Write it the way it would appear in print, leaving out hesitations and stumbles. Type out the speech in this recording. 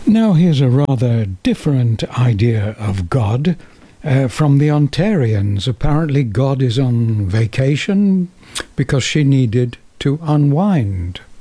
Now, here's a rather different idea of God from the Ontarians. Apparently, God is on vacation because she needed to unwind.